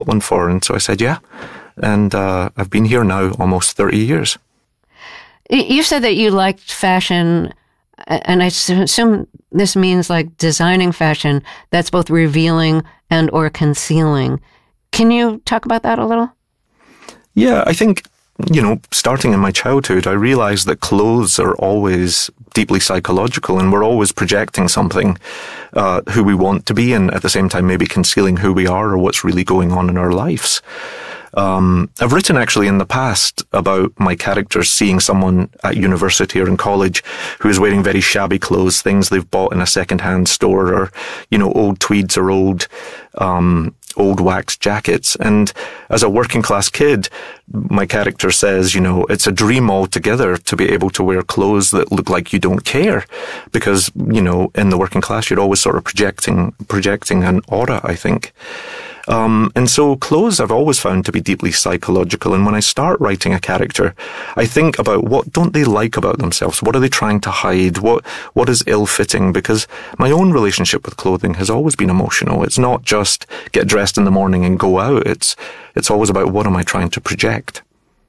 Scotland for? And so I said, yeah. And I've been here now almost 30 years. You said that you liked fashion, and I assume this means like designing fashion that's both revealing and or concealing. Can you talk about that a little? Yeah, I think, starting in my childhood, I realized that clothes are always deeply psychological, and we're always projecting something, who we want to be, and at the same time maybe concealing who we are or what's really going on in our lives. I've written actually in the past about my characters seeing someone at university or in college who is wearing very shabby clothes, things they've bought in a second-hand store, or, old tweeds or old wax jackets. And as a working class kid, my character says, it's a dream altogether to be able to wear clothes that look like you don't care. Because, in the working class, you're always sort of projecting an aura, I think. And so clothes I've always found to be deeply psychological. And when I start writing a character, I think about what don't they like about themselves? What are they trying to hide? What is ill-fitting? Because my own relationship with clothing has always been emotional. It's not just get dressed in the morning and go out. It's always about what am I trying to project?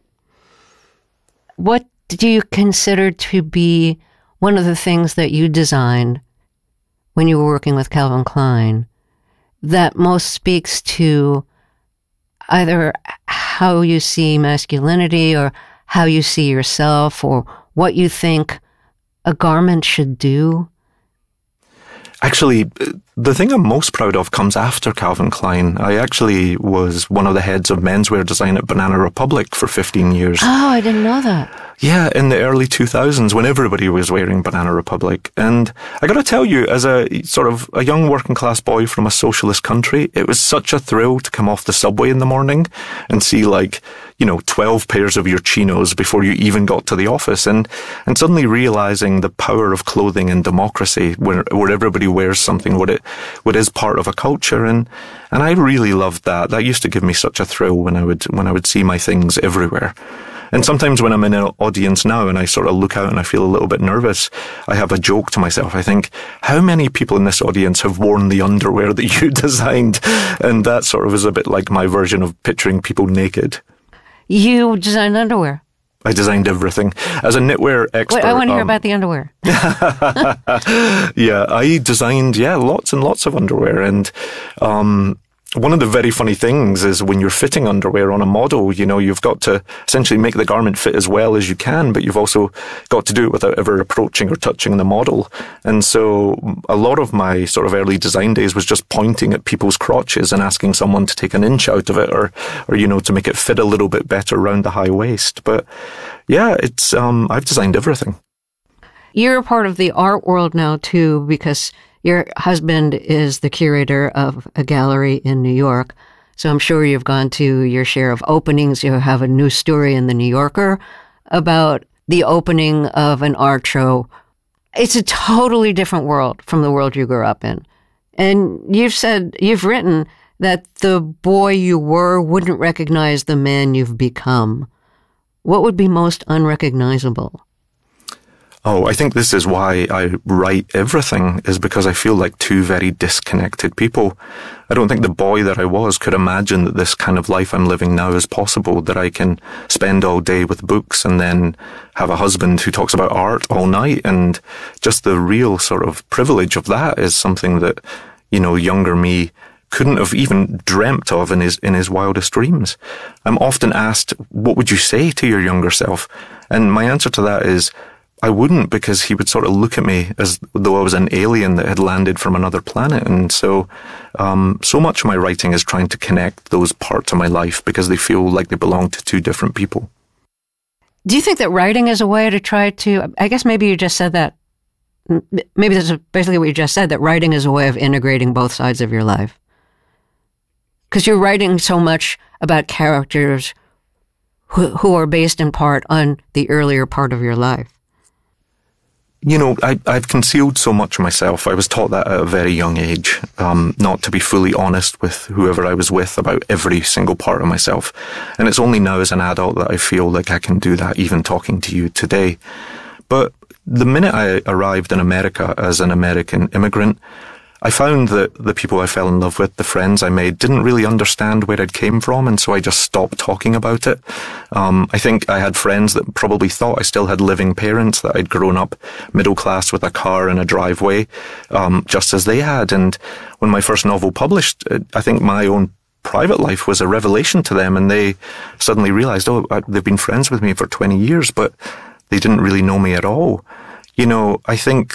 What do you consider to be one of the things that you designed when you were working with Calvin Klein that most speaks to either how you see masculinity or how you see yourself or what you think a garment should do? Actually, the thing I'm most proud of comes after Calvin Klein. I actually was one of the heads of menswear design at Banana Republic for 15 years. Oh, I didn't know that. Yeah, in the early 2000s when everybody was wearing Banana Republic. And I gotta tell you, as a sort of a young working class boy from a socialist country, it was such a thrill to come off the subway in the morning and see 12 pairs of your chinos before you even got to the office, and suddenly realizing the power of clothing and democracy where everybody wears something what is part of a culture, and I really loved that. That used to give me such a thrill when I would see my things everywhere. And sometimes when I'm in an audience now and I sort of look out and I feel a little bit nervous, I have a joke to myself. I think, how many people in this audience have worn the underwear that you designed? And that sort of is a bit like my version of picturing people naked. You designed underwear? I designed everything. As a knitwear expert... Wait, I want to hear about the underwear. Yeah, I designed, lots and lots of underwear. And one of the very funny things is when you're fitting underwear on a model, you've got to essentially make the garment fit as well as you can, but you've also got to do it without ever approaching or touching the model. And so a lot of my sort of early design days was just pointing at people's crotches and asking someone to take an inch out of it or to make it fit a little bit better around the high waist. But yeah, it's, I've designed everything. You're a part of the art world now too, because your husband is the curator of a gallery in New York. So I'm sure you've gone to your share of openings. You have a new story in the New Yorker about the opening of an art show. It's a totally different world from the world you grew up in. And you've written that the boy you were wouldn't recognize the man you've become. What would be most unrecognizable? Oh, I think this is why I write everything, is because I feel like two very disconnected people. I don't think the boy that I was could imagine that this kind of life I'm living now is possible, that I can spend all day with books and then have a husband who talks about art all night. And just the real sort of privilege of that is something that, younger me couldn't have even dreamt of in his wildest dreams. I'm often asked, what would you say to your younger self? And my answer to that is, I wouldn't, because he would sort of look at me as though I was an alien that had landed from another planet. And so, so much of my writing is trying to connect those parts of my life because they feel like they belong to two different people. Do you think that writing is a way to try to, I guess maybe you just said that, maybe that's basically what you just said, that writing is a way of integrating both sides of your life? Because you're writing so much about characters who are based in part on the earlier part of your life. I've concealed so much of myself. I was taught that at a very young age, not to be fully honest with whoever I was with about every single part of myself. And it's only now as an adult that I feel like I can do that, even talking to you today. But the minute I arrived in America as an American immigrant, I found that the people I fell in love with, the friends I made, didn't really understand where I'd came from, and so I just stopped talking about it. I think I had friends that probably thought I still had living parents, that I'd grown up middle class with a car and a driveway, just as they had. And when my first novel published, I think my own private life was a revelation to them, and they suddenly realized, they've been friends with me for 20 years, but they didn't really know me at all. I think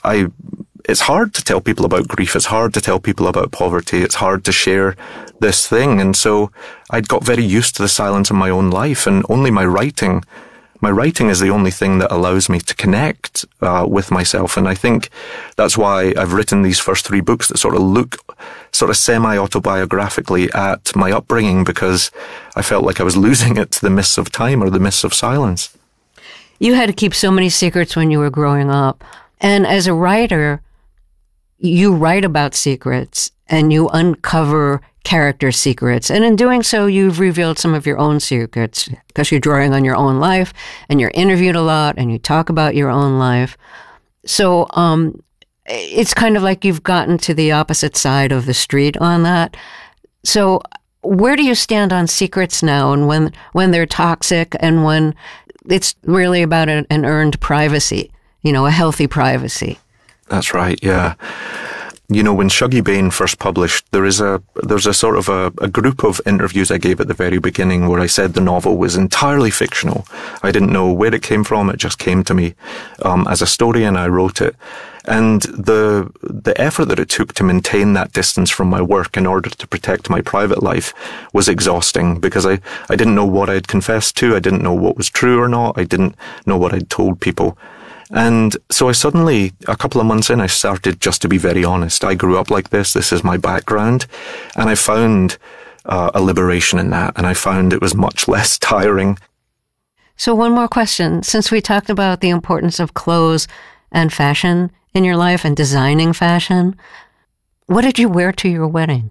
it's hard to tell people about grief. It's hard to tell people about poverty. It's hard to share this thing. And so I'd got very used to the silence in my own life, and only my writing is the only thing that allows me to connect with myself. And I think that's why I've written these first 3 books that sort of look sort of semi-autobiographically at my upbringing, because I felt like I was losing it to the mists of time or the mists of silence. You had to keep so many secrets when you were growing up. And as a writer, you write about secrets and you uncover character secrets. And in doing so, you've revealed some of your own secrets because you're drawing on your own life and you're interviewed a lot and you talk about your own life. So it's kind of like you've gotten to the opposite side of the street on that. So where do you stand on secrets now, and when they're toxic and when it's really about an earned privacy, a healthy privacy? That's right, yeah. When Shuggie Bain first published, there's a sort of a group of interviews I gave at the very beginning where I said the novel was entirely fictional. I didn't know where it came from. It just came to me as a story, and I wrote it. And the effort that it took to maintain that distance from my work in order to protect my private life was exhausting, because I didn't know what I'd confessed to. I didn't know what was true or not. I didn't know what I'd told people. And so I suddenly, a couple of months in, I started just to be very honest. I grew up like this. This is my background. And I found a liberation in that. And I found it was much less tiring. So one more question. Since we talked about the importance of clothes and fashion in your life and designing fashion, what did you wear to your wedding?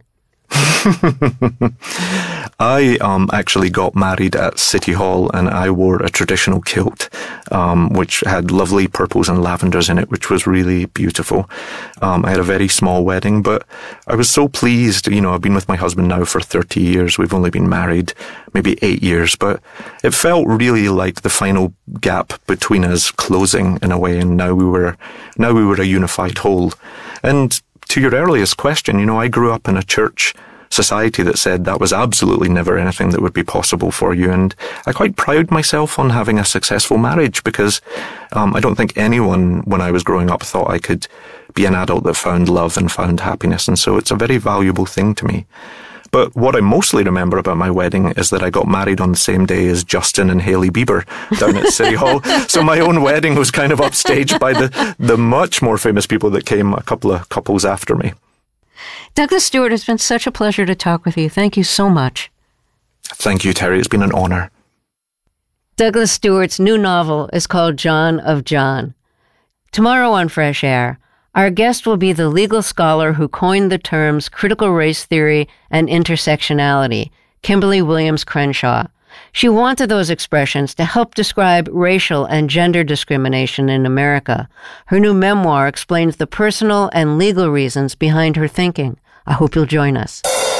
I actually got married at City Hall, and I wore a traditional kilt, which had lovely purples and lavenders in it, which was really beautiful. I had a very small wedding, but I was so pleased. I've been with my husband now for 30 years. We've only been married maybe 8 years, but it felt really like the final gap between us closing in a way, and now we were a unified whole. And to your earliest question, I grew up in a church society that said that was absolutely never anything that would be possible for you. And I quite pride myself on having a successful marriage, because I don't think anyone when I was growing up thought I could be an adult that found love and found happiness. And so it's a very valuable thing to me. But what I mostly remember about my wedding is that I got married on the same day as Justin and Hailey Bieber down at City Hall. So my own wedding was kind of upstaged by the much more famous people that came a couple of couples after me. Douglas Stuart, it's been such a pleasure to talk with you. Thank you so much. Thank you, Terry. It's been an honor. Douglas Stuart's new novel is called John of John. Tomorrow on Fresh Air, our guest will be the legal scholar who coined the terms critical race theory and intersectionality, Kimberly Williams Crenshaw. She wanted those expressions to help describe racial and gender discrimination in America. Her new memoir explains the personal and legal reasons behind her thinking. I hope you'll join us.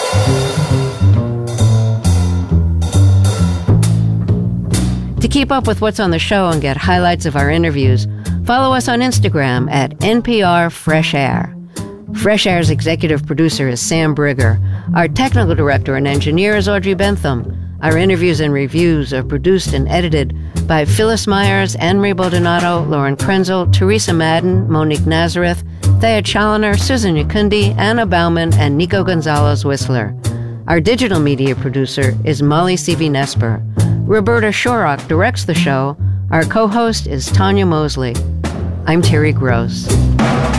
To keep up with what's on the show and get highlights of our interviews, follow us on Instagram at NPR Fresh Air. Fresh Air's executive producer is Sam Brigger. Our technical director and engineer is Audrey Bentham. Our interviews and reviews are produced and edited by Phyllis Myers, Anne-Marie Baldonado, Lauren Krenzel, Teresa Madden, Monique Nazareth, Thea Challoner, Susan Yakundi, Anna Bauman, and Nico Gonzalez-Whistler. Our digital media producer is Molly Seavey-Nesper. Roberta Shorrock directs the show. Our co-host is Tanya Mosley. I'm Terry Gross.